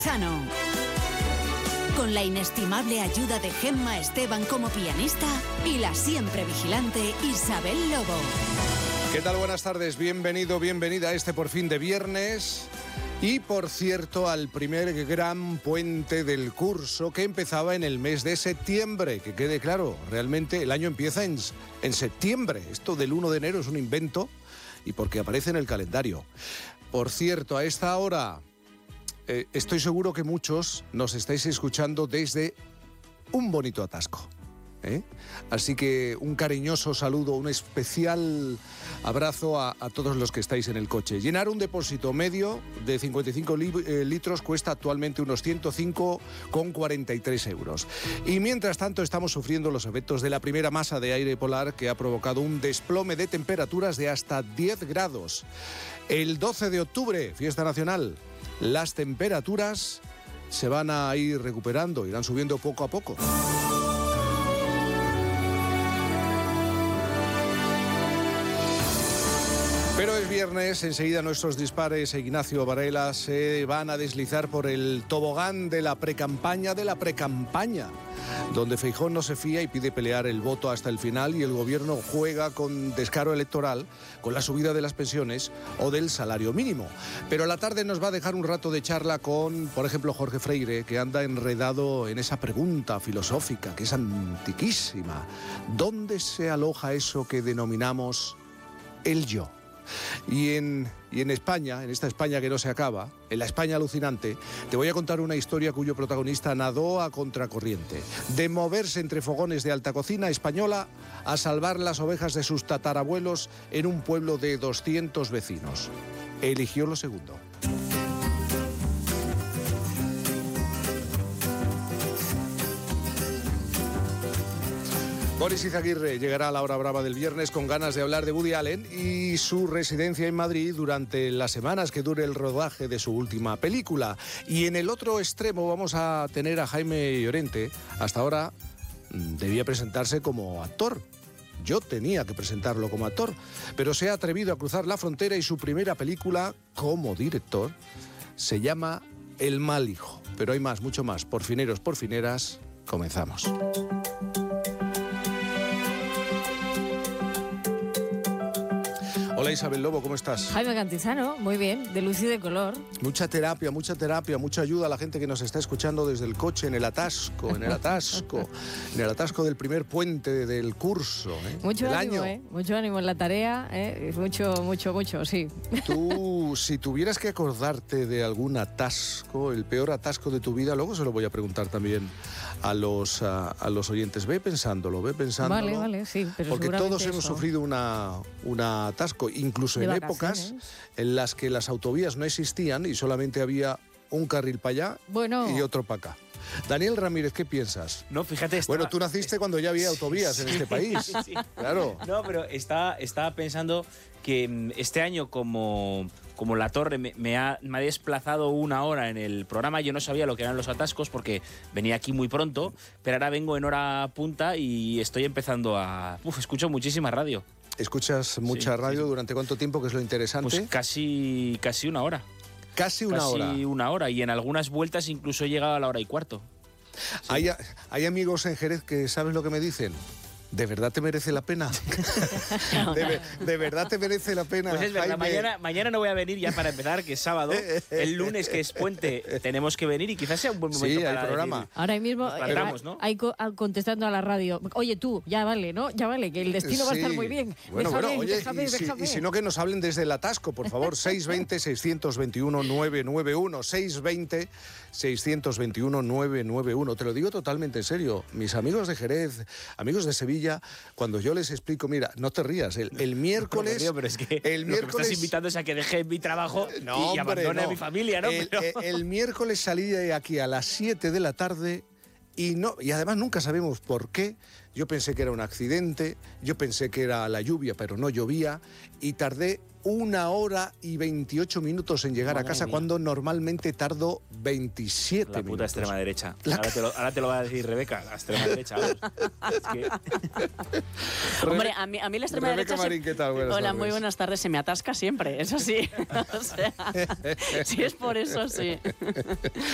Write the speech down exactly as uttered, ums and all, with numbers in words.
Sano. Con la inestimable ayuda de Gemma Esteban como pianista y la siempre vigilante Isabel Lobo. ¿Qué tal? Buenas tardes, bienvenido, bienvenida a este por fin de viernes. Y por cierto, al primer gran puente del curso que empezaba en el mes de septiembre. Que quede claro, realmente el año empieza en, en septiembre. Esto del uno de enero es un invento y porque aparece en el calendario. Por cierto, a esta hora eh, estoy seguro que muchos nos estáis escuchando desde un bonito atasco. ¿Eh? Así que un cariñoso saludo, un especial abrazo a, a todos los que estáis en el coche. Llenar un depósito medio de cincuenta y cinco li, eh, litros cuesta actualmente unos ciento cinco con cuarenta y tres euros. Y mientras tanto estamos sufriendo los efectos de la primera masa de aire polar que ha provocado un desplome de temperaturas de hasta diez grados. El doce de octubre, fiesta nacional, las temperaturas se van a ir recuperando, irán subiendo poco a poco. Pero es viernes, enseguida nuestros dispares e Ignacio Varela se van a deslizar por el tobogán de la precampaña de la precampaña, donde Feijóo no se fía y pide pelear el voto hasta el final y el gobierno juega con descaro electoral con la subida de las pensiones o del salario mínimo. Pero a la tarde nos va a dejar un rato de charla con, por ejemplo, Jorge Freire, que anda enredado en esa pregunta filosófica que es antiquísima. ¿Dónde se aloja eso que denominamos el yo? Y en, y en España, en esta España que no se acaba, en la España alucinante, te voy a contar una historia cuyo protagonista nadó a contracorriente. De moverse entre fogones de alta cocina española a salvar las ovejas de sus tatarabuelos en un pueblo de doscientos vecinos. Eligió lo segundo. Boris Izaguirre llegará a la hora brava del viernes con ganas de hablar de Woody Allen y su residencia en Madrid durante las semanas que dure el rodaje de su última película. Y en el otro extremo vamos a tener a Jaime Llorente. Hasta ahora debía presentarse como actor. Yo tenía que presentarlo como actor, pero se ha atrevido a cruzar la frontera y su primera película como director se llama El mal hijo. Pero hay más, mucho más. Porfineros, porfineras, comenzamos. Hola Isabel Lobo, ¿cómo estás? Jaime Cantizano, muy bien, de luz y de color. Mucha terapia, mucha terapia, mucha ayuda a la gente que nos está escuchando desde el coche, en el atasco, en el atasco, en el atasco del primer puente del curso. ¿eh? Mucho del ánimo, año. ¿eh? Mucho ánimo en la tarea, ¿eh? Mucho, mucho, mucho, sí. Tú, si tuvieras que acordarte de algún atasco, el peor atasco de tu vida, luego se lo voy a preguntar también a los, a, a los oyentes. Ve pensándolo, ve pensándolo. Vale, vale, sí, pero porque todos eso. hemos sufrido una, una atasco, incluso de en vacaciones. Épocas en las que las autovías no existían y solamente había un carril para allá bueno. y otro para acá. Daniel Ramírez, ¿qué piensas? No, fíjate... Estaba... Bueno, tú naciste cuando ya había autovías sí, en este país. Sí. Claro. No, pero estaba, estaba pensando que este año, como, como la torre me, me, ha, me ha desplazado una hora en el programa, yo no sabía lo que eran los atascos porque venía aquí muy pronto, pero ahora vengo en hora punta y estoy empezando a... Uf, escucho muchísima radio. ¿Escuchas mucha sí, radio? Sí. ¿Durante cuánto tiempo, que es lo interesante? Pues casi, casi una hora. Casi una casi hora. Casi una hora, y en algunas vueltas incluso he llegado a la hora y cuarto. Sí. Hay, hay amigos en Jerez que, ¿sabes lo que me dicen? ¿De verdad te merece la pena? ¿De, ¿De verdad te merece la pena? Pues es verdad, mañana, mañana no voy a venir ya para empezar, que es sábado. El lunes, que es puente, tenemos que venir y quizás sea un buen momento sí, para el programa. Decir, ahora mismo esperamos, ¿no? hay co contestando a la radio. Oye, tú, ya vale, ¿no? Ya vale, que el destino sí. va a estar muy bien. Bueno, déjame, bueno, oye, déjame, y, si, déjame. y si no, que nos hablen desde el atasco, por favor. seis veinte, seiscientos veintiuno, nueve nueve uno. seis veinte, seiscientos veintiuno, nueve nueve uno. Te lo digo totalmente en serio. Mis amigos de Jerez, amigos de Sevilla, cuando yo les explico, mira, no te rías, el, el miércoles... No, pero es que el miércoles, lo que me estás invitando es a que deje mi trabajo no, y, y abandone no. a mi familia, ¿no? El, pero... el, el miércoles salí de aquí a las siete de la tarde y, no, y además nunca sabemos por qué. Yo pensé que era un accidente, yo pensé que era la lluvia, pero no llovía, y tardé una hora y veintiocho minutos en llegar Madre a casa mía. Cuando normalmente tardo veintisiete la puta minutos. extrema derecha. La... Ahora, te lo, ahora te lo va a decir Rebeca, la extrema derecha. Es que... Hombre, a mí, a mí la extrema Rebeca derecha... Marín, se... ¿qué tal? Buenas Hola, tardes. muy buenas tardes. Se me atasca siempre, eso sí. O sea, si es por eso, sí.